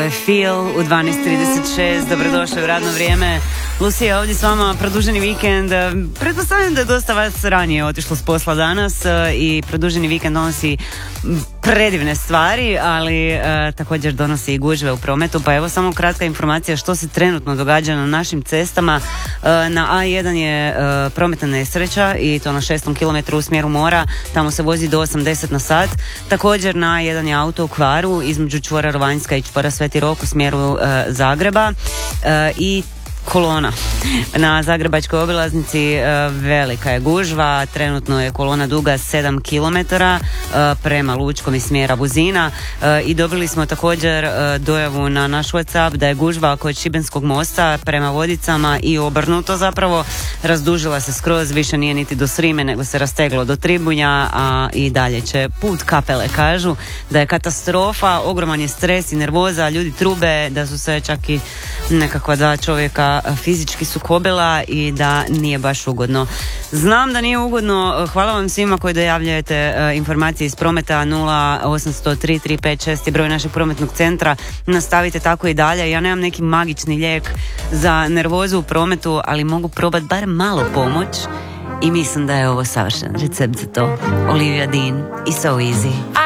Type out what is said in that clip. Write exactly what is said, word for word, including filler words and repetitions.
Feel u dvanaest trideset šest, dobrodošli u radno vrijeme. Lucija ovdje s vama, produženi vikend. Pretpostavljam da je dosta vas ranije otišlo s posla danas i produženi vikend donosi predivne stvari, ali e, također donosi i gužve u prometu. Pa evo samo kratka informacija što se trenutno događa na našim cestama. E, na A jedan je e, prometna nesreća i to na šestom kilometru u smjeru mora. Tamo se vozi do osamdeset na sat. Također na A jedan je auto u kvaru između čvora Rovanjska i čvora Sveti Rok u smjeru e, Zagreba e, i kolona. Na zagrebačkoj obilaznici e, velika je gužva, trenutno je kolona duga sedam kilometara e, prema Lučkom iz smjera Buzina e, i dobili smo također e, dojavu na naš WhatsApp da je gužva kod Šibenskog mosta prema Vodicama i obrnuto zapravo, razdužila se skroz, više nije niti do Srime nego se rasteglo do Tribunja, a i dalje će put Kapele. Kažu da je katastrofa, ogroman je stres i nervoza, ljudi trube da su se čak i nekakva dva čovjeka fizički sukobila i da nije baš ugodno. Znam da nije ugodno, hvala vam svima koji dojavljujete uh, informacije iz prometa. Nula osam nula nula tri tri pet šest je broj našeg prometnog centra, nastavite tako i dalje. Ja nemam neki magični lijek za nervozu u prometu, ali mogu probati bar malo pomoć i mislim da je ovo savršen recept za to. Olivia Dean i So Easy.